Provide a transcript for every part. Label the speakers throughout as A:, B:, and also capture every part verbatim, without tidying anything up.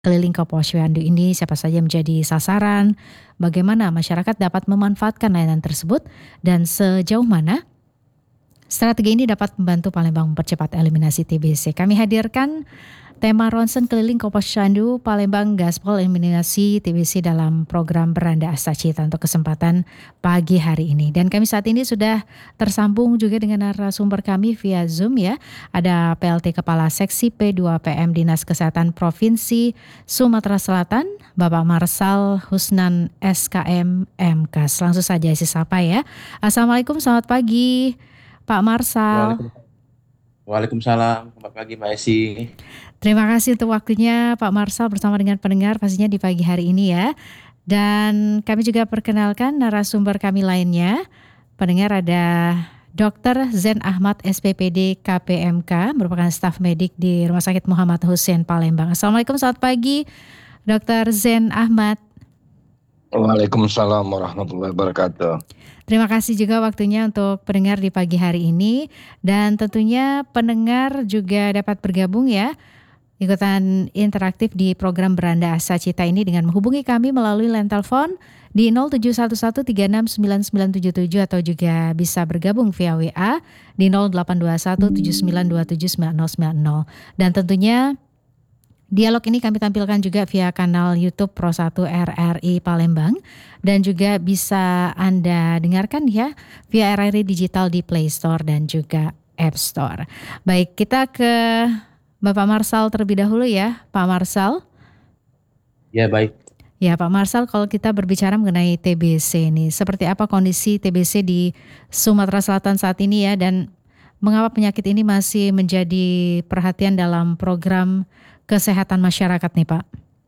A: keliling ke Posyandu ini siapa saja menjadi sasaran, bagaimana masyarakat dapat memanfaatkan layanan tersebut, dan sejauh mana strategi ini dapat membantu Palembang mempercepat eliminasi T B C. Kami hadirkan tema ronsen keliling ke Posyandu Palembang Gaspol eliminasi T B C dalam program Beranda Astacita untuk kesempatan pagi hari ini. Dan kami saat ini sudah tersambung juga dengan narasumber kami via Zoom ya. Ada P L T Kepala Seksi P dua P M Dinas Kesehatan Provinsi Sumatera Selatan, Bapak Marsal Husnan S K M M Kas. Langsung saja saya sapa ya. Assalamualaikum, selamat pagi Pak Marsal.
B: Waalaikumsalam. Waalaikumsalam. Selamat pagi Mbak Esi.
A: Terima kasih untuk waktunya Pak Marsal bersama dengan pendengar pastinya di pagi hari ini ya. Dan kami juga perkenalkan narasumber kami lainnya. Pendengar ada dokter Zen Ahmad S P P D K P M K, merupakan staf medik di Rumah Sakit Muhammad Hussein Palembang. Assalamualaikum, selamat pagi dokter Zen Ahmad.
C: Waalaikumsalam warahmatullahi wabarakatuh.
A: Terima kasih juga waktunya untuk pendengar di pagi hari ini. Dan tentunya pendengar juga dapat bergabung ya, ikutan interaktif di program Beranda Astacita ini dengan menghubungi kami melalui line telepon di nol tujuh satu satu tiga enam sembilan sembilan tujuh tujuh atau juga bisa bergabung via W A di nol delapan dua satu tujuh sembilan dua tujuh sembilan nol sembilan nol. Dan tentunya dialog ini kami tampilkan juga via kanal YouTube Pro satu R R I Palembang dan juga bisa Anda dengarkan ya via R R I Digital di Play Store dan juga App Store. Baik, kita ke Bapak Marsal terlebih dahulu ya, Pak Marsal.
B: Ya, baik.
A: Ya, Pak Marsal, kalau kita berbicara mengenai T B C ini, seperti apa kondisi T B C di Sumatera Selatan saat ini ya, dan mengapa penyakit ini masih menjadi perhatian dalam program kesehatan masyarakat nih Pak?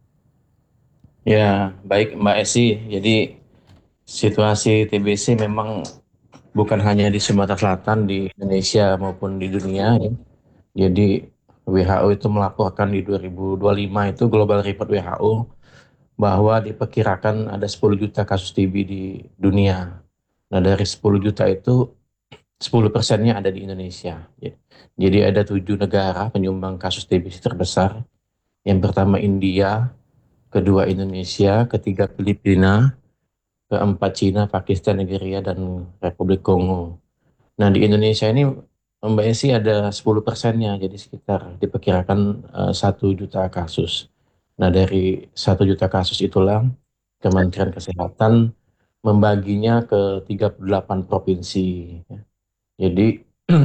B: Ya, baik Mbak Esi. Jadi situasi T B C memang bukan hanya di Sumatera Selatan, di Indonesia maupun di dunia ya. Jadi W H O itu melaporkan di dua ribu dua puluh lima itu Global Report W H O bahwa diperkirakan ada sepuluh juta kasus T B di dunia. Nah, dari sepuluh juta itu sepuluh persennya ada di Indonesia. Jadi ada tujuh negara penyumbang kasus T B C terbesar. Yang pertama India, kedua Indonesia, ketiga Filipina, keempat Cina, Pakistan, Nigeria, dan Republik Kongo. Nah, di Indonesia ini Mbak Esi ada sepuluh persennya, jadi sekitar diperkirakan uh, satu juta kasus. Nah, dari satu juta kasus itulah Kementerian Kesehatan membaginya ke tiga puluh delapan provinsi. Jadi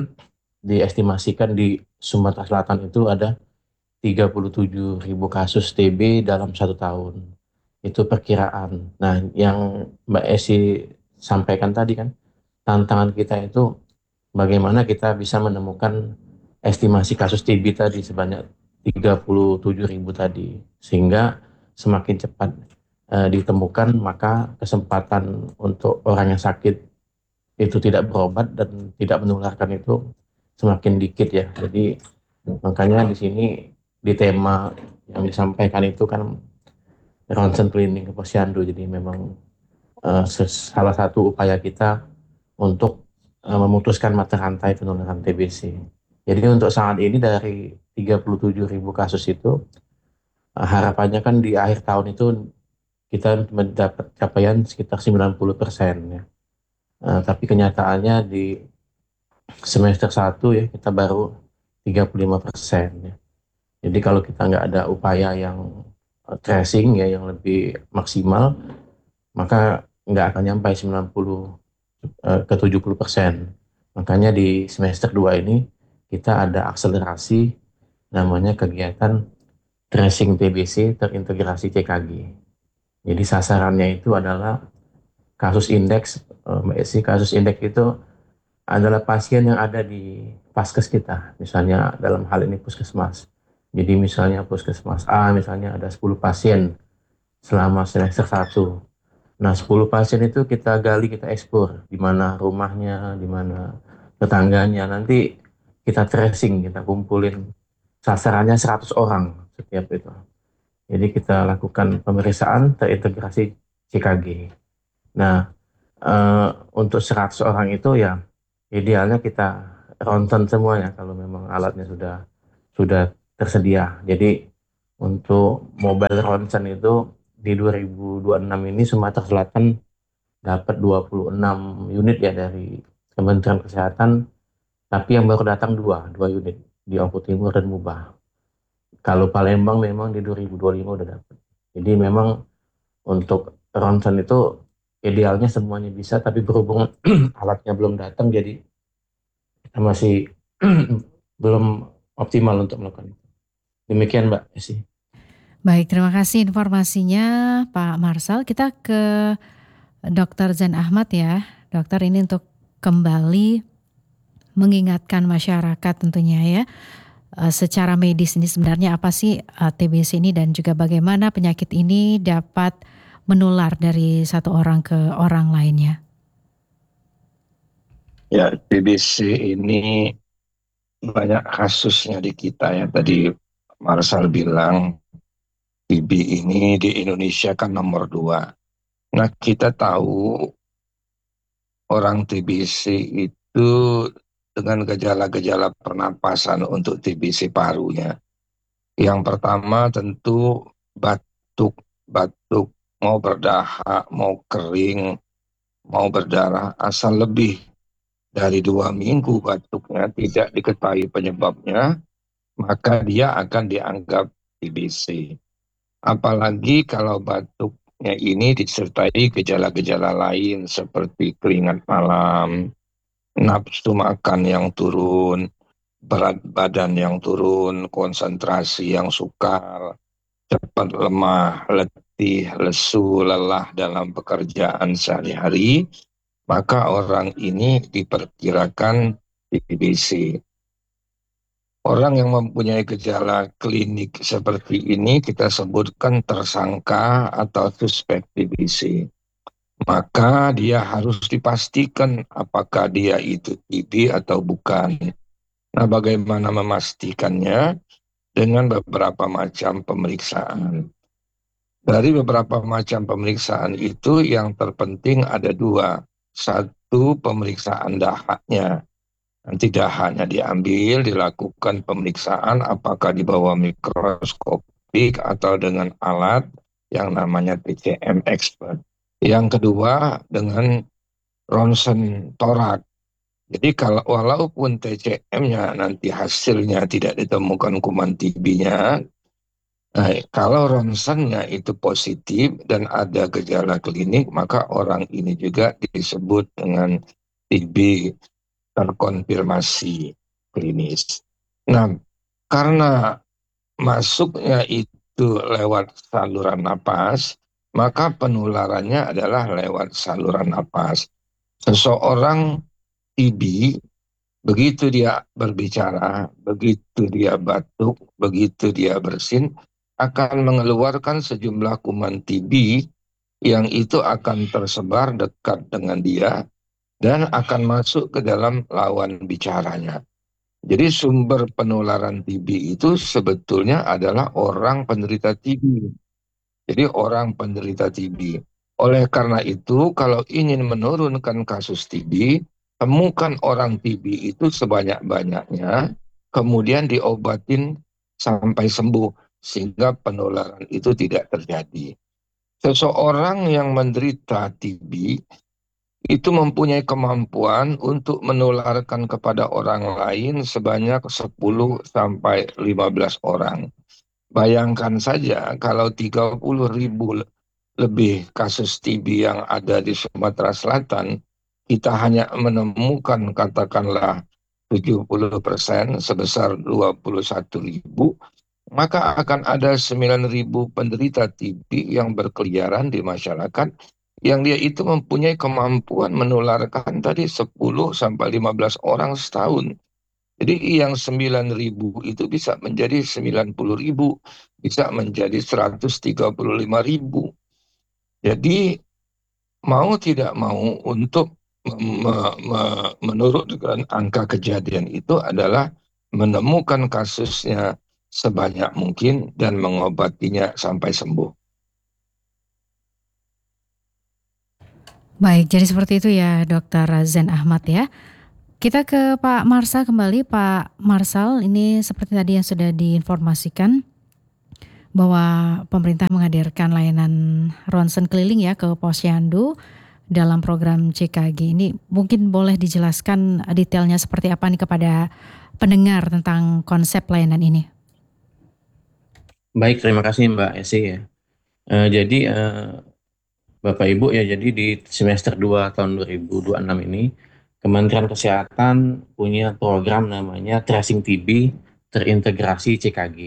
B: diestimasikan di Sumatera Selatan itu ada tiga puluh tujuh ribu kasus T B dalam satu tahun. Itu perkiraan. Nah, yang Mbak Esi sampaikan tadi kan, tantangan kita itu bagaimana kita bisa menemukan estimasi kasus T B tadi sebanyak tiga puluh tujuh ribu tadi. Sehingga semakin cepat uh, ditemukan, maka kesempatan untuk orang yang sakit itu tidak berobat dan tidak menularkan itu semakin dikit ya. Jadi makanya di sini di tema yang disampaikan itu kan ronsen cleaning ke Posyandu. Jadi memang uh, salah satu upaya kita untuk uh, memutuskan mata rantai penularan T B C. Jadi untuk saat ini dari tiga puluh tujuh ribu kasus itu uh, harapannya kan di akhir tahun itu kita mendapat capaian sekitar sembilan puluh persen ya. Uh, tapi kenyataannya di semester satu ya kita baru tiga puluh lima persen ya. Jadi kalau kita nggak ada upaya yang uh, tracing ya yang lebih maksimal, maka nggak akan nyampe sembilan puluh uh, ke tujuh puluh persen. Makanya di semester dua ini kita ada akselerasi namanya kegiatan tracing T B C terintegrasi C K G. Jadi sasarannya itu adalah kasus indeks, uh, Mbak Esi, kasus indeks itu adalah pasien yang ada di paskes kita, misalnya dalam hal ini puskesmas. Jadi misalnya puskesmas A, misalnya ada sepuluh pasien selama semester satu. Nah, sepuluh pasien itu kita gali, kita ekspor, di mana rumahnya, di mana tetangganya. Nanti kita tracing, kita kumpulin sasarannya seratus orang setiap itu. Jadi kita lakukan pemeriksaan terintegrasi C K G. Nah, eh, untuk seratus orang itu ya idealnya kita ronsen semuanya kalau memang alatnya sudah sudah tersedia. Jadi Untuk mobile ronsen itu di dua ribu dua puluh enam ini Sumatera Selatan dapat dua puluh enam unit ya dari Kementerian Kesehatan, tapi yang baru datang dua, dua unit di Oku Timur dan Mubah. Kalau Palembang memang di dua ribu dua puluh lima udah dapat. Jadi memang untuk ronsen itu idealnya semuanya bisa, tapi berhubung alatnya belum datang, jadi kita masih belum optimal untuk melakukan itu. Demikian Mbak Desi.
A: Baik, terima kasih informasinya Pak Marsal. Kita ke Dokter Zain Ahmad ya. Dokter, ini untuk kembali mengingatkan masyarakat tentunya ya, uh, secara medis ini sebenarnya apa sih uh, T B C ini, dan juga bagaimana penyakit ini dapat menular dari satu orang ke orang lainnya.
C: Ya, T B C ini banyak kasusnya di kita ya. Tadi Marsal bilang T B ini di Indonesia kan nomor dua. Nah, kita tahu orang T B C itu dengan gejala-gejala pernapasan untuk T B C parunya. Yang pertama tentu batuk, batuk mau berdahak, mau kering, mau berdarah, asal lebih dari dua minggu batuknya tidak diketahui penyebabnya, maka dia akan dianggap T B C. Apalagi kalau batuknya ini disertai gejala-gejala lain seperti keringat malam, nafsu makan yang turun, berat badan yang turun, konsentrasi yang sukar, cepat lemah, letih, lesu, lelah dalam pekerjaan sehari-hari, maka orang ini diperkirakan T B C. Orang yang mempunyai gejala klinik seperti ini kita sebutkan tersangka atau suspek T B C. Maka dia harus dipastikan apakah dia itu T B atau bukan. Nah, bagaimana memastikannya? Dengan beberapa macam pemeriksaan. Dari beberapa macam pemeriksaan itu yang terpenting ada dua. Satu, pemeriksaan dahaknya. Nanti dahaknya diambil, dilakukan pemeriksaan apakah di bawah mikroskopik atau dengan alat yang namanya T C M expert. Yang kedua dengan ronsen torak. Jadi kalau walaupun T C M-nya nanti hasilnya tidak ditemukan kuman T B-nya, nah, kalau ronsennya itu positif dan ada gejala klinik, maka orang ini juga disebut dengan T B terkonfirmasi klinis. Nah, karena masuknya itu lewat saluran napas, maka penularannya adalah lewat saluran napas. Seseorang T B, begitu dia berbicara, begitu dia batuk, begitu dia bersin, akan mengeluarkan sejumlah kuman T B yang itu akan tersebar dekat dengan dia dan akan masuk ke dalam lawan bicaranya. Jadi sumber penularan T B itu sebetulnya adalah orang penderita T B. Jadi orang penderita T B. Oleh karena itu, kalau ingin menurunkan kasus T B, temukan orang T B itu sebanyak-banyaknya, kemudian diobatin sampai sembuh, sehingga penularan itu tidak terjadi. Seseorang yang menderita T B itu mempunyai kemampuan untuk menularkan kepada orang lain sebanyak sepuluh sampai lima belas orang. Bayangkan saja kalau tiga puluh ribu lebih kasus T B yang ada di Sumatera Selatan, kita hanya menemukan katakanlah tujuh puluh persen sebesar dua puluh satu ribu, maka akan ada sembilan ribu penderita T B yang berkeliaran di masyarakat, yang dia itu mempunyai kemampuan menularkan tadi sepuluh sampai lima belas orang setahun. Jadi yang sembilan ribu itu bisa menjadi sembilan puluh ribu, bisa menjadi seratus tiga puluh lima ribu. Jadi mau tidak mau untuk me- me- menurunkan angka kejadian itu adalah menemukan kasusnya sebanyak mungkin dan mengobatinya sampai sembuh.
A: Baik, jadi seperti itu ya Dokter Zain Ahmad ya. Kita ke Pak Marsal kembali. Pak Marsal, ini seperti tadi yang sudah diinformasikan bahwa pemerintah menghadirkan layanan ronsen keliling ya ke Posyandu dalam program C K G ini. Mungkin boleh dijelaskan detailnya seperti apa nih kepada pendengar tentang konsep layanan ini?
B: Baik, terima kasih Mbak Esi ya. Eh, jadi eh, Bapak Ibu ya, jadi di semester dua tahun dua ribu dua puluh enam ini Kementerian Kesehatan punya program namanya Tracing T B terintegrasi C K G.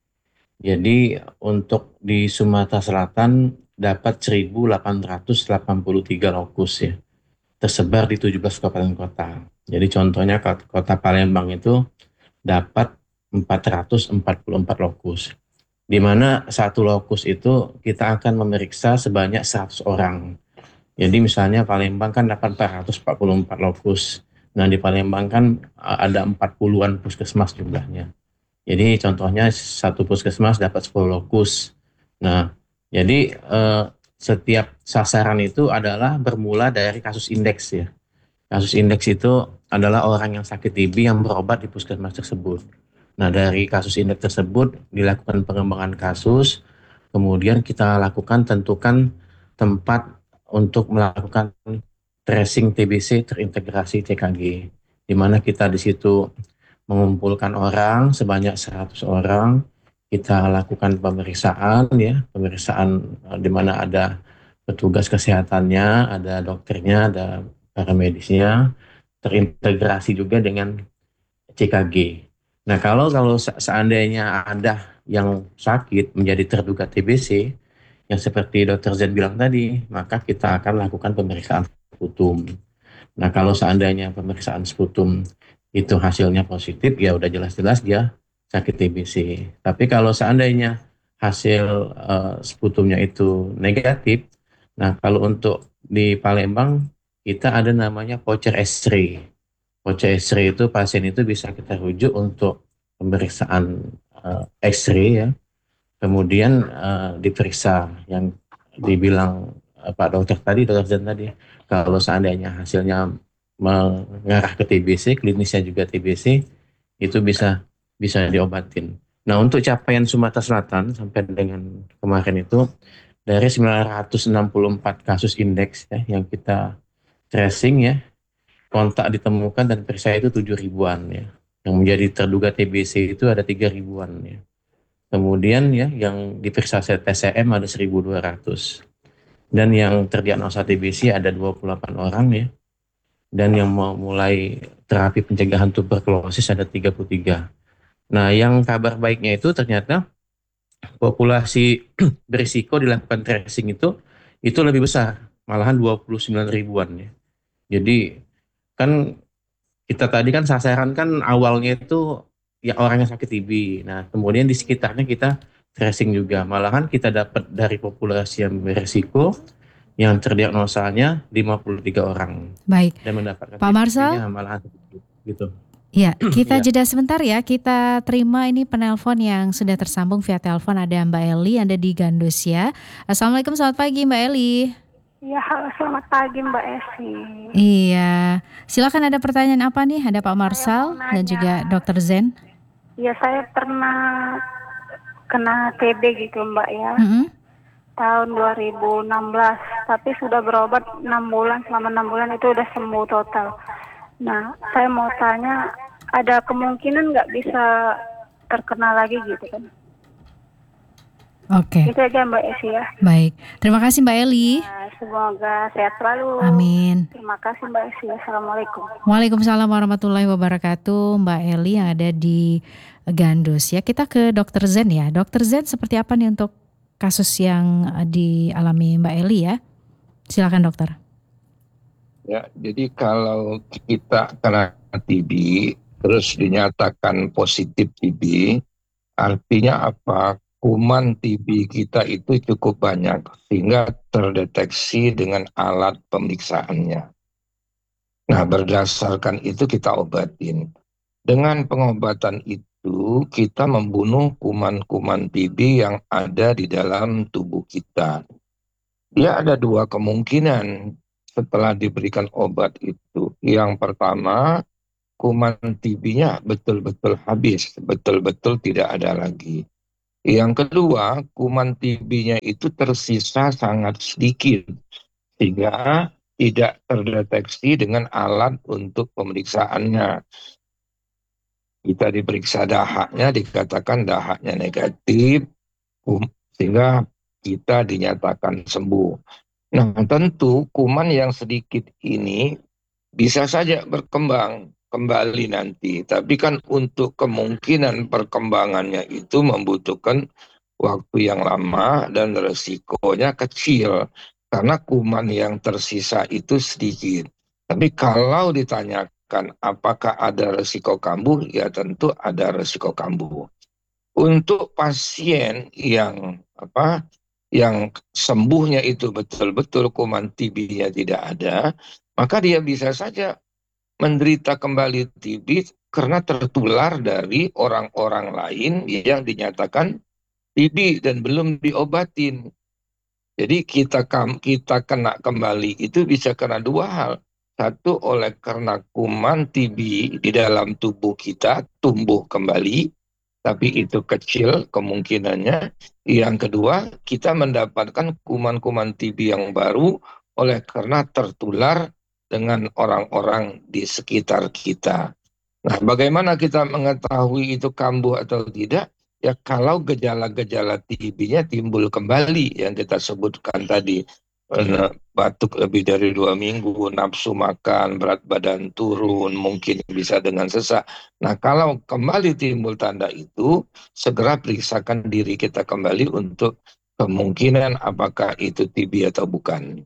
B: Jadi untuk di Sumatera Selatan dapat seribu delapan ratus delapan puluh tiga lokus ya, tersebar di tujuh belas kabupaten kota. Jadi contohnya kota Palembang itu dapat empat ratus empat puluh empat lokus, di mana satu lokus itu kita akan memeriksa sebanyak seratus orang. Jadi misalnya Palembang kan dapat empat ratus empat puluh empat lokus. Nah di Palembang kan ada empat puluhan puskesmas jumlahnya. Jadi contohnya satu puskesmas dapat sepuluh lokus. Nah jadi eh, setiap sasaran itu adalah bermula dari kasus indeks ya. Kasus indeks itu adalah orang yang sakit T B yang berobat di puskesmas tersebut. Nah, dari kasus indeks tersebut dilakukan pengembangan kasus, kemudian kita lakukan tentukan tempat untuk melakukan tracing T B C terintegrasi C K G, di mana kita di situ mengumpulkan orang sebanyak seratus orang, kita lakukan pemeriksaan ya, pemeriksaan eh, di mana ada petugas kesehatannya, ada dokternya, ada para medisnya, terintegrasi juga dengan C K G. Nah, kalau kalau seandainya ada yang sakit menjadi terduga T B C, yang seperti Dokter Zen bilang tadi, maka kita akan lakukan pemeriksaan sputum. Nah, kalau seandainya pemeriksaan sputum itu hasilnya positif, ya udah jelas-jelas dia sakit T B C. Tapi kalau seandainya hasil uh, sputumnya itu negatif, nah kalau untuk di Palembang kita ada namanya voucher X-ray. Voucher X-ray itu pasien itu bisa kita rujuk untuk pemeriksaan uh, X-ray ya. Kemudian uh, diperiksa yang dibilang uh, Pak Dokter tadi, Dokter Zen tadi, kalau seandainya hasilnya mengarah ke T B C, klinisnya juga T B C, itu bisa bisa diobatin. Nah, untuk capaian Sumatera Selatan sampai dengan kemarin itu dari sembilan ratus enam puluh empat kasus indeks ya yang kita tracing ya, kontak ditemukan dan periksa itu tujuh ribuan ya. Yang menjadi terduga T B C itu ada tiga ribuan ya. Kemudian ya yang diperiksa T C M ada seribu dua ratus. Dan yang terdiagnosa T B C ada dua puluh delapan orang ya. Dan yang mau mulai terapi pencegahan tuberkulosis ada tiga puluh tiga. Nah, yang kabar baiknya itu ternyata populasi berisiko dilakukan tracing itu itu lebih besar, malahan dua puluh sembilan ribuan ya. Jadi kan kita tadi kan sasaran kan awalnya itu ya orang yang sakit T B. Nah, kemudian di sekitarnya kita tracing juga. Malahan kita dapat dari populasi yang berisiko yang terdiagnosanya lima puluh tiga orang.
A: Baik.
B: Dan mendapatkan
A: Pak Marsal?
B: malahan gitu.
A: Ya, kita
B: Ya.
A: jeda sebentar ya. Kita terima ini penelpon yang sudah tersambung via telepon. Ada Mbak Eli, Anda di Gandus ya. Assalamualaikum, selamat pagi Mbak Eli.
D: Ya, halo, selamat pagi Mbak Esi.
A: Iya, silakan, ada pertanyaan apa nih? Ada Pak Marsal dan juga Dokter Zen.
D: Ya, saya pernah kena T B gitu Mbak ya.
A: Mm-hmm.
D: Tahun dua ribu enam belas, tapi sudah berobat enam bulan, selama enam bulan itu udah sembuh total. Nah, saya mau tanya, ada kemungkinan nggak bisa terkena lagi gitu kan?
A: Oke.
D: Itu aja Mbak Esi ya.
A: Baik, terima kasih Mbak Eli.
D: Nah, semoga sehat selalu.
A: Amin.
D: Terima kasih Mbak Esi. Assalamualaikum.
A: Waalaikumsalam warahmatullahi wabarakatuh. Mbak Eli yang ada di Gandus ya. Kita ke Dokter Zen ya. Dokter Zen, seperti apa nih untuk kasus yang dialami Mbak Eli ya? Silakan dokter.
C: Ya, jadi kalau kita kena T B terus dinyatakan positif T B, artinya apa? Kuman T B kita itu cukup banyak sehingga terdeteksi dengan alat pemeriksaannya. Nah, berdasarkan itu kita obatin. Dengan pengobatan itu kita membunuh kuman-kuman T B yang ada di dalam tubuh kita. Dia ada dua kemungkinan setelah diberikan obat itu. Yang pertama, kuman T B-nya betul-betul habis, betul-betul tidak ada lagi. Yang kedua, kuman T B-nya itu tersisa sangat sedikit, sehingga tidak terdeteksi dengan alat untuk pemeriksaannya. Kita diperiksa dahaknya, dikatakan dahaknya negatif, sehingga kita dinyatakan sembuh. Nah, tentu kuman yang sedikit ini bisa saja berkembang kembali nanti, tapi kan untuk kemungkinan perkembangannya itu membutuhkan waktu yang lama dan resikonya kecil karena kuman yang tersisa itu sedikit. Tapi kalau ditanyakan apakah ada resiko kambuh, ya tentu ada resiko kambuh. Untuk pasien yang apa yang sembuhnya itu betul-betul kuman T B-nya tidak ada, maka dia bisa saja menderita kembali T B karena tertular dari orang-orang lain yang dinyatakan T B dan belum diobatin. Jadi kita kita kena kembali itu bisa karena dua hal. Satu, oleh karena kuman T B di dalam tubuh kita tumbuh kembali, tapi itu kecil kemungkinannya. Yang kedua, kita mendapatkan kuman-kuman T B yang baru oleh karena tertular dengan orang-orang di sekitar kita. Nah, bagaimana kita mengetahui itu kambuh atau tidak? Ya, kalau gejala-gejala T B-nya timbul kembali yang kita sebutkan tadi, batuk lebih dari dua minggu, nafsu makan, berat badan turun, mungkin bisa dengan sesak. Nah, kalau kembali timbul tanda itu, segera periksakan diri kita kembali untuk kemungkinan apakah itu T B atau bukan.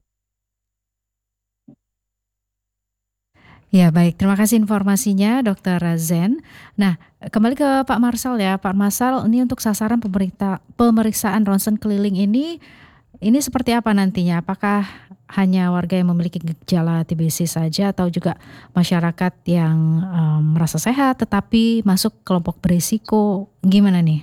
A: Ya baik, terima kasih informasinya Dokter Zen. Nah, kembali ke Pak Marsal ya. Pak Marsal, ini untuk sasaran pemeriksa, pemeriksaan ronsen keliling ini, ini seperti apa nantinya? Apakah hanya warga yang memiliki gejala T B C saja atau juga masyarakat yang um, merasa sehat tetapi masuk kelompok berisiko? Gimana nih?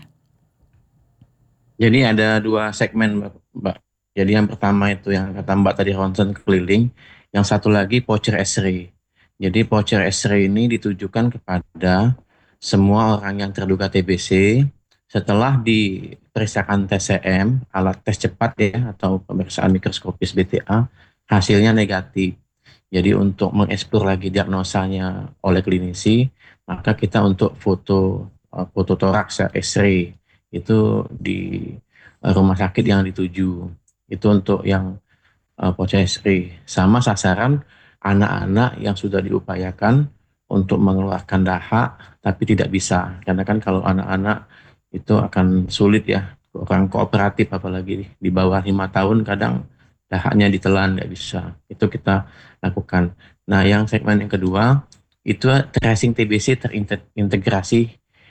B: Jadi ada dua segmen, Mbak. Jadi yang pertama itu yang kata Mbak tadi ronsen keliling, yang satu lagi voucher X-ray. Jadi voucher X-ray ini ditujukan kepada semua orang yang terduga T B C setelah diperiksakan T C M, alat tes cepat ya, atau pemeriksaan mikroskopis B T A, hasilnya negatif. Jadi untuk mengeksplor lagi diagnosanya oleh klinisi, maka kita untuk foto foto toraks ya, X-ray itu di rumah sakit yang dituju. Itu untuk yang uh, voucher X-ray. Sama sasaran anak-anak yang sudah diupayakan untuk mengeluarkan dahak tapi tidak bisa, karena kan kalau anak-anak itu akan sulit ya, orang kooperatif apalagi di bawah lima tahun kadang dahaknya ditelan nggak bisa, itu kita lakukan. Nah yang segmen yang kedua itu tracing T B C terintegrasi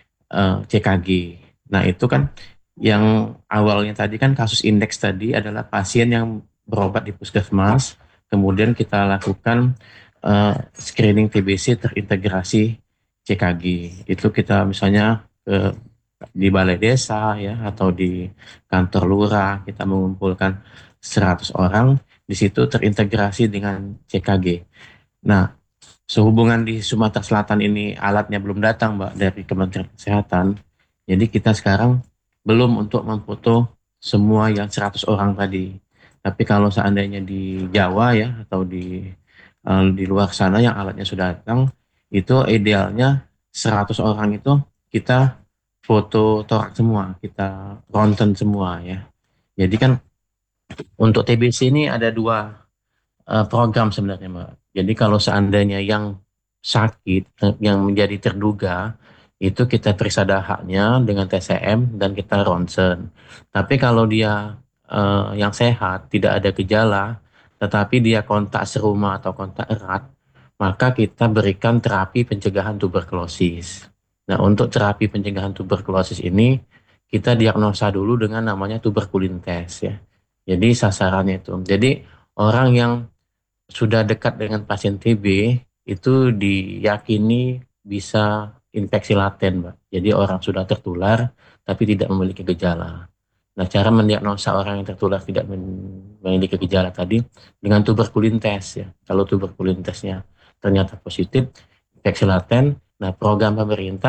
B: uh, C K G. Nah itu kan yang awalnya tadi kan kasus indeks tadi adalah pasien yang berobat di puskesmas, kemudian kita lakukan uh, screening T B C terintegrasi C K G. Itu kita misalnya ke di balai desa ya atau di kantor lurah, kita mengumpulkan seratus orang, di situ terintegrasi dengan C K G. Nah, sehubungan di Sumatera Selatan ini alatnya belum datang, Mbak, dari Kementerian Kesehatan. Jadi kita sekarang belum untuk memfoto semua yang seratus orang tadi. Tapi kalau seandainya di Jawa ya atau di uh, di luar sana yang alatnya sudah datang, itu idealnya seratus orang itu kita foto torak semua, kita ronsen semua ya. Jadi kan untuk T B C ini ada dua uh, program sebenarnya, Mbak. Jadi kalau seandainya yang sakit, yang menjadi terduga, itu kita periksa dahaknya dengan T C M dan kita ronsen. Tapi kalau dia uh, yang sehat, tidak ada gejala, tetapi dia kontak serumah atau kontak erat, maka kita berikan terapi pencegahan tuberkulosis. Nah, untuk terapi pencegahan tuberkulosis ini, kita diagnosa dulu dengan namanya tuberkulin test ya. Jadi sasarannya itu. Jadi orang yang sudah dekat dengan pasien T B itu diyakini bisa infeksi laten, Mbak. Jadi orang sudah tertular tapi tidak memiliki gejala. Nah, cara mendiagnosa orang yang tertular tidak memiliki gejala tadi dengan tuberkulin test ya. Kalau tuberkulin testnya ternyata positif infeksi laten, nah program pemerintah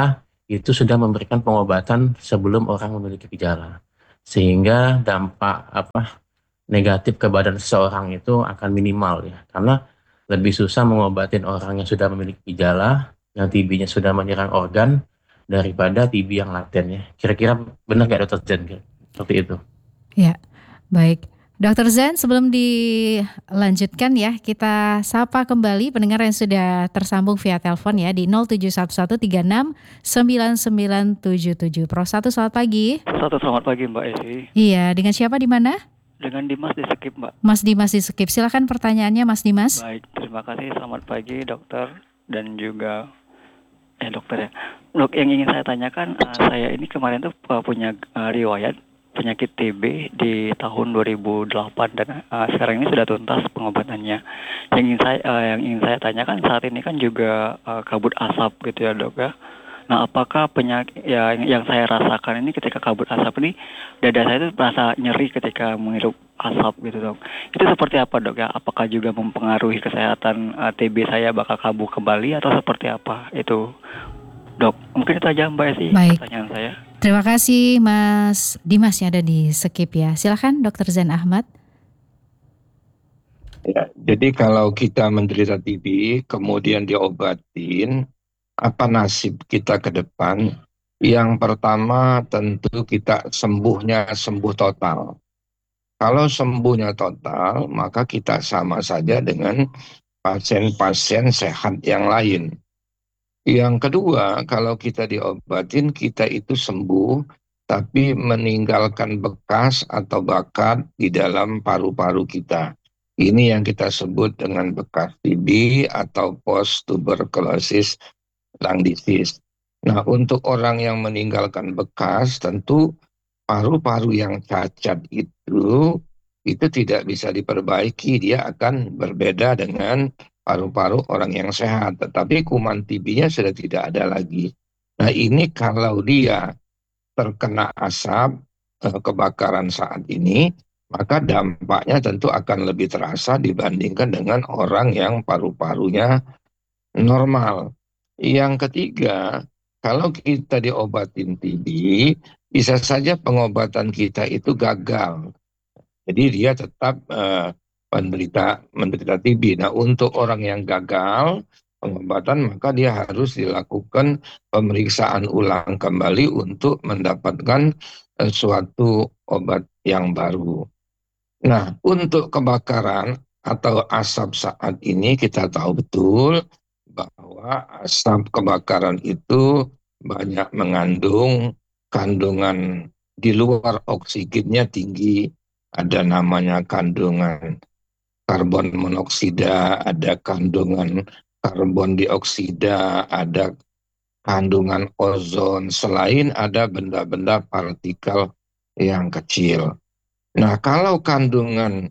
B: itu sudah memberikan pengobatan sebelum orang memiliki gejala. Sehingga dampak apa negatif ke badan seseorang itu akan minimal ya. Karena lebih susah mengobatin orang yang sudah memiliki gejala, yang T B-nya sudah menyerang organ, daripada T B yang laten ya. Kira-kira benar nggak Dokter Zen? Seperti itu.
A: Ya, baik. Dokter Zen, sebelum dilanjutkan ya, kita sapa kembali pendengar yang sudah tersambung via telepon ya di nol tujuh satu satu tiga enam sembilan sembilan tujuh tujuh. Pro satu, selamat pagi.
E: Satu selamat pagi Mbak Esi.
A: Iya, dengan siapa di mana?
E: Dengan Dimas di Skip Mbak.
A: Mas Dimas di Skip, silakan pertanyaannya Mas Dimas.
E: Baik, terima kasih. Selamat pagi dokter dan juga eh dokter ya. Dok, yang ingin saya tanyakan, uh, saya ini kemarin tuh uh, punya uh, riwayat penyakit T B di tahun dua ribu delapan dan uh, sekarang ini sudah tuntas pengobatannya. Yang ingin saya uh, yang ingin saya tanyakan saat ini kan juga uh, kabut asap gitu ya dok ya. Nah, apakah penyakit ya, yang, yang saya rasakan ini ketika kabut asap ini, dada saya itu merasa nyeri ketika menghirup asap gitu dok. Itu seperti apa dok ya? Apakah juga mempengaruhi kesehatan uh, T B saya bakal kambuh kembali atau seperti apa itu dok? Mungkin itu aja Mbak Esi pertanyaan saya.
A: Terima kasih Mas Dimas yang ada di Skip ya. Silakan Dokter Zen Ahmad.
C: Ya, jadi kalau kita menderita T B kemudian diobatin, apa nasib kita ke depan? Yang pertama tentu kita sembuhnya sembuh total. Kalau sembuhnya total, maka kita sama saja dengan pasien-pasien sehat yang lain. Yang kedua, kalau kita diobatin, kita itu sembuh, tapi meninggalkan bekas atau bakat di dalam paru-paru kita. Ini yang kita sebut dengan bekas T B atau post tuberculosis lung disease. Nah, untuk orang yang meninggalkan bekas, tentu paru-paru yang cacat itu itu tidak bisa diperbaiki. Dia akan berbeda dengan paru-paru orang yang sehat. Tetapi kuman T B-nya sudah tidak ada lagi. Nah, ini kalau dia terkena asap eh, kebakaran saat ini, maka dampaknya tentu akan lebih terasa dibandingkan dengan orang yang paru-parunya normal. Yang ketiga, kalau kita diobatin T B, bisa saja pengobatan kita itu gagal. Jadi dia tetap uh, menderita menderita T B. Nah, untuk orang yang gagal pengobatan, maka dia harus dilakukan pemeriksaan ulang kembali untuk mendapatkan uh, suatu obat yang baru. Nah, untuk kebakaran atau asap saat ini kita tahu betul bahwa asap kebakaran itu banyak mengandung kandungan di luar oksigennya tinggi. Ada namanya kandungan karbon monoksida, ada kandungan karbon dioksida, ada kandungan ozon, selain ada benda-benda partikel yang kecil. Nah, kalau kandungan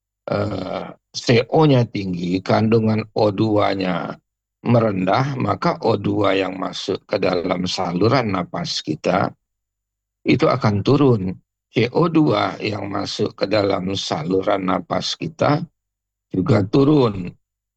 C: eh, C O-nya tinggi, kandungan O dua-nya merendah, maka O dua yang masuk ke dalam saluran napas kita itu akan turun. C O dua yang masuk ke dalam saluran napas kita juga turun.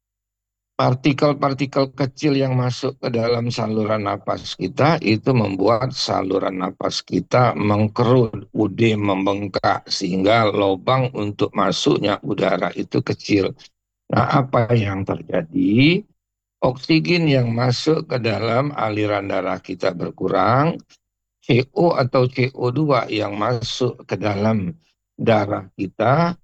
C: Partikel-partikel kecil yang masuk ke dalam saluran napas kita itu membuat saluran napas kita mengkerut, U D membengkak, sehingga lubang untuk masuknya udara itu kecil. Nah, apa yang terjadi? Oksigen yang masuk ke dalam aliran darah kita berkurang, C O atau C O dua yang masuk ke dalam darah kita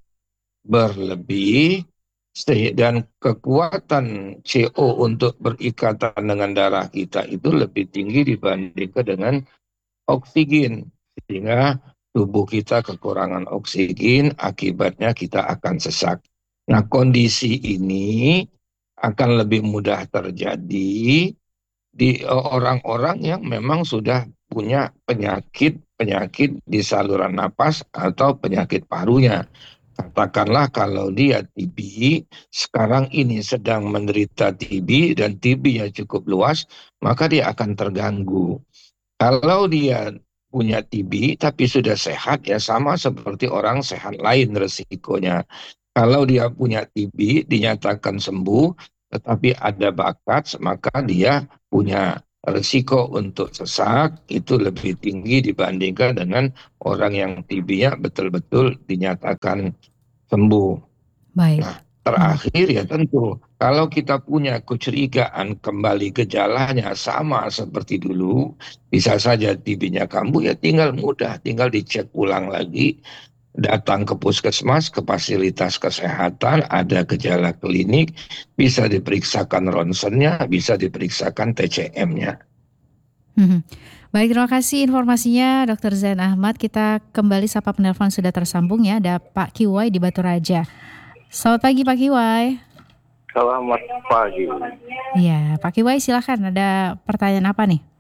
C: berlebih, dan kekuatan C O untuk berikatan dengan darah kita itu lebih tinggi dibandingkan dengan oksigen, sehingga tubuh kita kekurangan oksigen, akibatnya kita akan sesak. Nah, kondisi ini akan lebih mudah terjadi di orang-orang yang memang sudah punya penyakit-penyakit di saluran napas atau penyakit parunya. Katakanlah kalau dia T B, sekarang ini sedang menderita T B dan T B-nya cukup luas, maka dia akan terganggu. Kalau dia punya T B tapi sudah sehat, ya sama seperti orang sehat lain resikonya. Kalau dia punya T B, dinyatakan sembuh, tetapi ada bakat, maka dia punya risiko untuk sesak itu lebih tinggi dibandingkan dengan orang yang T B-nya betul-betul dinyatakan sembuh.
A: Baik.
C: Nah, terakhir ya tentu kalau kita punya kecurigaan kembali gejalanya sama seperti dulu, bisa saja T B-nya kambuh, ya tinggal mudah, tinggal dicek ulang lagi, datang ke puskesmas, ke fasilitas kesehatan, ada gejala klinik, bisa diperiksakan ronsennya, bisa diperiksakan T C M-nya.
A: Mhm. Baik, terima kasih informasinya Dokter Zain Ahmad. Kita kembali sapa penelpon sudah tersambung ya, ada Pak Kiwai di Batu Raja. Selamat pagi Pak Kiwai.
F: Selamat pagi.
A: Iya, Pak Kiwai silahkan, ada pertanyaan apa nih?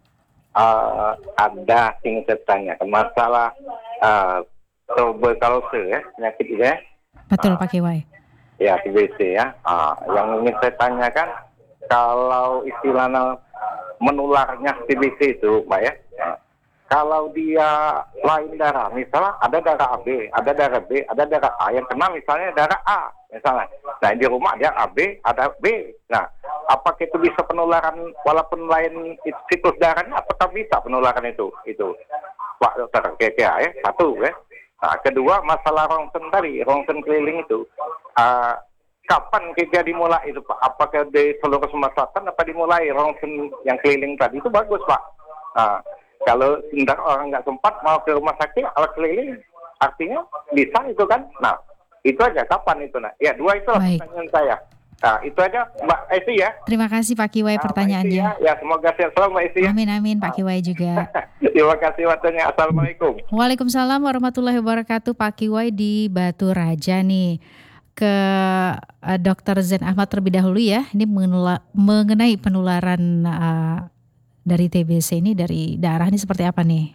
F: Uh, ada yang saya tanya masalah uh, tuberkulose ya, penyakit itu ya.
A: Betul
F: uh,
A: Pak Kiwai.
F: Ya, T B C ya. Uh, yang ingin saya tanyakan, kalau istilahnya menularnya T B C itu, Mbak ya, uh, kalau dia lain darah, misalnya ada darah A B, ada darah B, ada darah A, yang kena misalnya darah A, misalnya. Nah, di rumah dia A B, ada B. Nah, apakah itu bisa penularan walaupun lain siklus darahnya, apakah bisa penularan itu? Itu, Pak Dokter, kira-kira ya, satu ya. Nah, kedua, masalah rongsen tadi, rongsen keliling itu, uh, kapan kira dimulai itu Pak? Apakah di seluruh Sumatera Selatan apa dimulai rongsen yang keliling tadi? Itu bagus Pak. Nah, kalau tidak orang nggak sempat mau ke rumah sakit, alat keliling, artinya bisa itu kan. Nah, itu aja kapan itu nah. Ya, dua itu pertanyaan saya. Nah, itu aja Mbak Esi ya.
A: Terima kasih Pak Kiwai
F: nah,
A: pertanyaannya.
F: Ya. ya, semoga sehat selalu Mbak Esi ya.
A: Amin amin Pak Kiwai juga.
F: Terima kasih waktunya. Assalamualaikum.
A: Waalaikumsalam warahmatullahi wabarakatuh. Pak Kiwai di Batu Raja nih. Ke uh, Dokter Zain Ahmad terlebih dahulu ya. Ini mengenula, mengenai penularan uh, dari T B C ini dari darah ini seperti apa nih?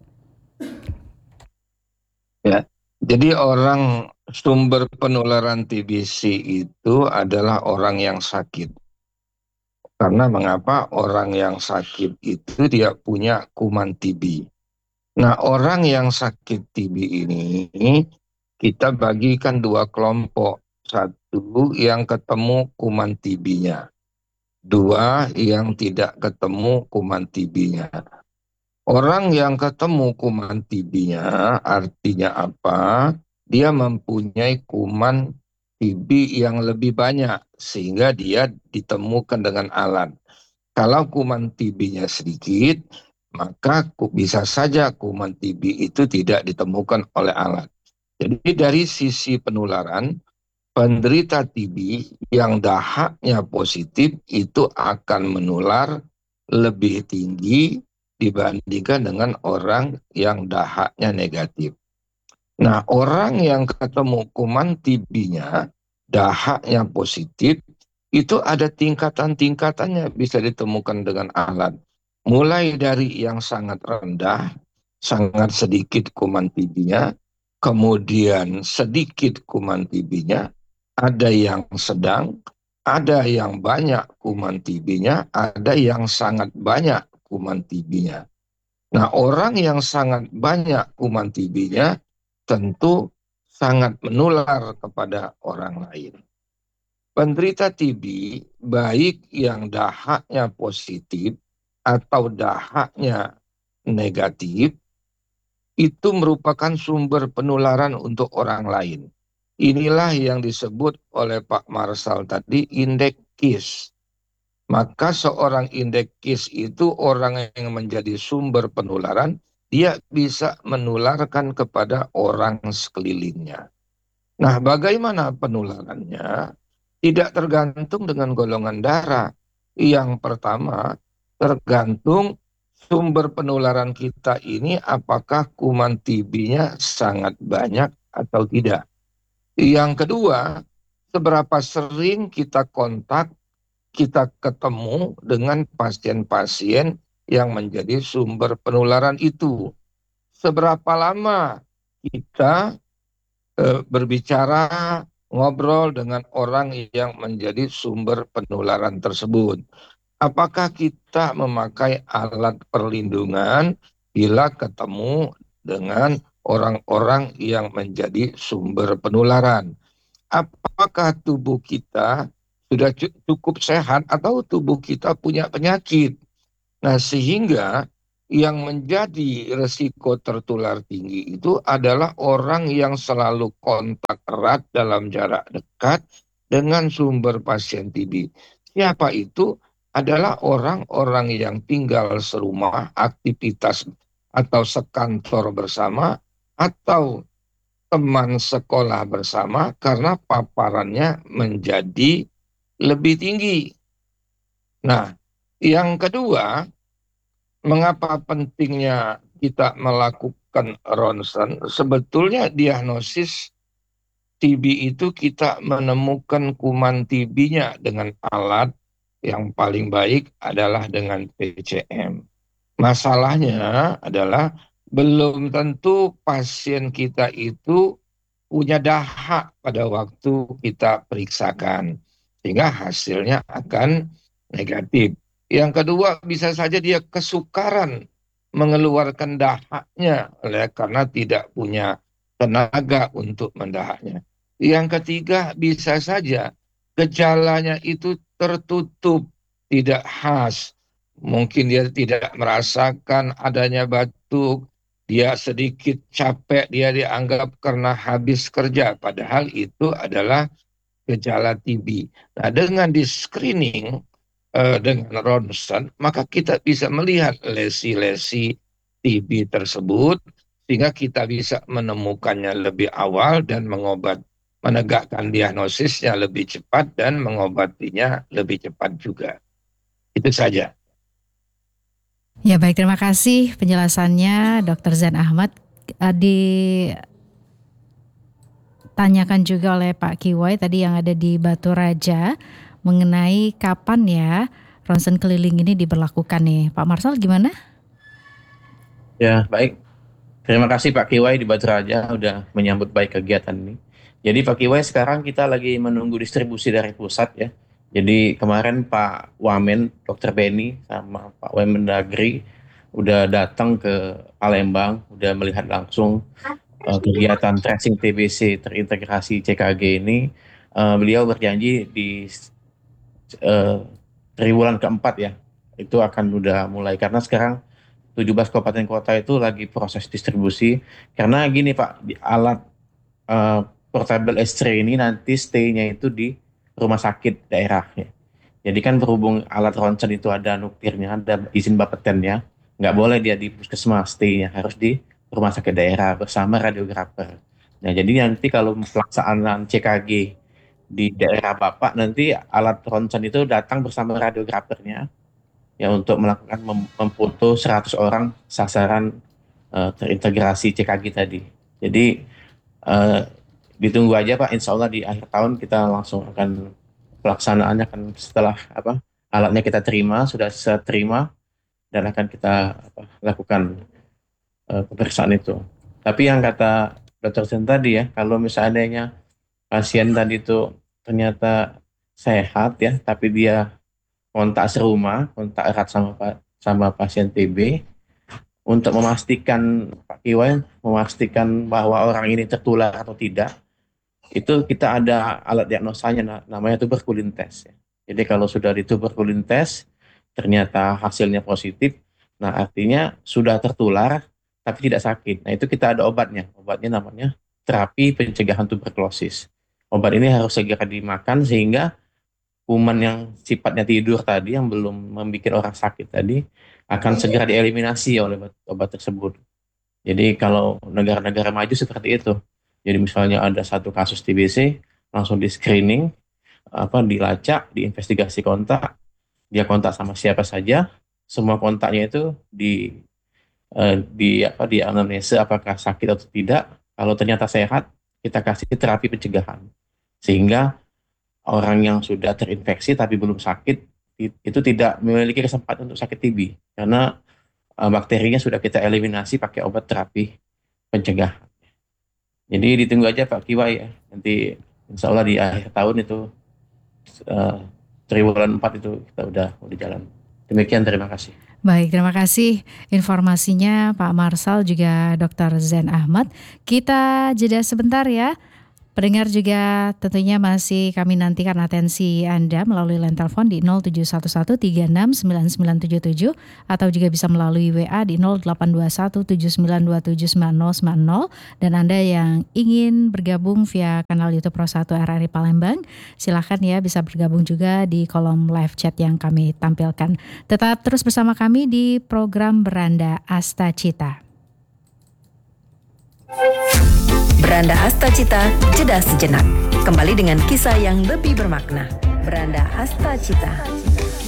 C: Ya, jadi orang sumber penularan T B C itu adalah orang yang sakit. Karena mengapa? Orang yang sakit itu dia punya kuman T B. Nah, orang yang sakit T B ini kita bagikan dua kelompok. Satu yang ketemu kuman T B-nya. Dua yang tidak ketemu kuman T B-nya. Orang yang ketemu kuman T B-nya artinya apa? Dia mempunyai kuman T B yang lebih banyak sehingga dia ditemukan dengan alat. Kalau kuman T B-nya sedikit, maka bisa saja kuman T B itu tidak ditemukan oleh alat. Jadi dari sisi penularan, penderita T B yang dahaknya positif itu akan menular lebih tinggi dibandingkan dengan orang yang dahaknya negatif. Nah, orang yang ketemu kuman T B-nya, dahaknya positif, itu ada tingkatan-tingkatannya bisa ditemukan dengan alat. Mulai dari yang sangat rendah, sangat sedikit kuman T B-nya, kemudian sedikit kuman T B-nya, ada yang sedang, ada yang banyak kuman T B-nya, ada yang sangat banyak kuman T B-nya. Nah, orang yang sangat banyak kuman T B-nya tentu sangat menular kepada orang lain. Penderita T B, baik yang dahaknya positif atau dahaknya negatif, itu merupakan sumber penularan untuk orang lain. Inilah yang disebut oleh Pak Marsal tadi indeks K I S. Maka seorang indeks K I S itu orang yang menjadi sumber penularan, dia bisa menularkan kepada orang sekelilingnya. Nah, bagaimana penularannya? Tidak tergantung dengan golongan darah. Yang pertama, tergantung sumber penularan kita ini apakah kuman T B-nya sangat banyak atau tidak. Yang kedua, seberapa sering kita kontak, kita ketemu dengan pasien-pasien yang menjadi sumber penularan itu. Seberapa lama kita e, berbicara, ngobrol dengan orang yang menjadi sumber penularan tersebut. Apakah kita memakai alat perlindungan bila ketemu dengan orang-orang yang menjadi sumber penularan? Apakah tubuh kita sudah cukup sehat atau tubuh kita punya penyakit? Nah, sehingga yang menjadi resiko tertular tinggi itu adalah orang yang selalu kontak erat dalam jarak dekat dengan sumber pasien T B. Siapa itu? Adalah orang-orang yang tinggal serumah, aktivitas atau sekantor bersama, atau teman sekolah bersama, karena paparannya menjadi lebih tinggi. Nah, yang kedua, mengapa pentingnya kita melakukan ronsen? Sebetulnya diagnosis T B itu kita menemukan kuman T B-nya dengan alat yang paling baik adalah dengan P C M. Masalahnya adalah belum tentu pasien kita itu punya dahak pada waktu kita periksakan, sehingga hasilnya akan negatif. Yang kedua, bisa saja dia kesukaran mengeluarkan dahaknya oleh karena tidak punya tenaga untuk mendahaknya. Yang ketiga, bisa saja gejalanya itu tertutup, tidak khas. Mungkin dia tidak merasakan adanya batuk, dia sedikit capek, dia dianggap karena habis kerja, padahal itu adalah gejala T B. Nah, dengan di screening eh, dengan ronsen, maka kita bisa melihat lesi-lesi T B tersebut, sehingga kita bisa menemukannya lebih awal dan mengobat, menegakkan diagnosisnya lebih cepat dan mengobatinya lebih cepat juga. Itu saja.
A: Ya baik, terima kasih penjelasannya dokter Zain Ahmad. Eh, Ditanyakan juga oleh Pak Kiwai tadi yang ada di Batu Raja mengenai kapan ya ronsen keliling ini diberlakukan nih. Pak Marsal gimana?
B: Ya, baik. Terima kasih Pak Kiwai di Batu Raja udah menyambut baik kegiatan ini. Jadi Pak Kiwai, sekarang kita lagi menunggu distribusi dari pusat ya. Jadi kemarin Pak Wamen, dokter Beni sama Pak Wemendagri udah datang ke Palembang, udah melihat langsung uh, kegiatan tracing T B C terintegrasi C K G ini. Uh, beliau berjanji di uh, triwulan keempat ya, itu akan udah mulai, karena sekarang tujuh belas kabupaten kota itu lagi proses distribusi. Karena gini Pak, di alat uh, portable X-ray ini nanti stay-nya itu di rumah sakit daerahnya. Jadi kan berhubung alat ronsen itu ada nuktirnya, ada izin Bapetennya, nggak boleh dia di puskesmas stay-nya, harus di rumah sakit daerah bersama radiografer. Nah, jadi nanti kalau pelaksanaan C K G di daerah Bapak, nanti alat ronsen itu datang bersama radiografernya ya untuk melakukan mem- memfoto seratus orang sasaran uh, terintegrasi C K G tadi. Jadi uh, ditunggu aja Pak, insya Allah di akhir tahun kita langsung akan pelaksanaannya, kan setelah apa alatnya kita terima, sudah saya terima dan akan kita apa, lakukan uh, pemeriksaan itu. Tapi yang kata dokter Sen tadi ya, kalau misalnya pasien tadi itu ternyata sehat ya, tapi dia kontak serumah, kontak erat sama sama pasien T B, untuk memastikan Pak Kiwai, memastikan bahwa orang ini tertular atau tidak, itu kita ada alat diagnosanya namanya tuberkulin test. Ya. Jadi kalau sudah di tuberkulin test ternyata hasilnya positif, nah artinya sudah tertular tapi tidak sakit. Nah itu kita ada obatnya, obatnya namanya terapi pencegahan tuberkulosis. Obat ini harus segera dimakan sehingga kuman yang sifatnya tidur tadi, yang belum membuat orang sakit tadi, akan segera dieliminasi oleh obat, obat tersebut. Jadi kalau negara-negara maju seperti itu. Jadi misalnya ada satu kasus T B C, langsung di screening, apa dilacak, diinvestigasi kontak, dia kontak sama siapa saja, semua kontaknya itu di eh, di apa di anamnesa apakah sakit atau tidak. Kalau ternyata sehat, kita kasih terapi pencegahan. Sehingga orang yang sudah terinfeksi tapi belum sakit itu tidak memiliki kesempatan untuk sakit T B karena uh, bakterinya sudah kita eliminasi pakai obat terapi pencegahan. Jadi ditunggu aja Pak Kiwai ya, nanti insya Allah di akhir tahun itu uh, triwulan empat itu kita udah udah jalan. Demikian, terima kasih.
A: Baik, terima kasih informasinya Pak Marsal juga dokter Zain Ahmad. Kita jeda sebentar ya. Pendengar juga tentunya masih kami nantikan atensi Anda melalui line telepon di nol tujuh satu satu tiga enam sembilan sembilan tujuh tujuh atau juga bisa melalui W A di nol delapan dua satu tujuh sembilan dua tujuh sembilan nol sembilan nol. Dan Anda yang ingin bergabung via kanal YouTube Pro satu R R I Palembang, silakan ya bisa bergabung juga di kolom live chat yang kami tampilkan. Tetap terus bersama kami di program Beranda Asta Cita.
G: Beranda Asta Cita, jeda sejenak. Kembali dengan kisah yang lebih bermakna. Beranda Asta Cita.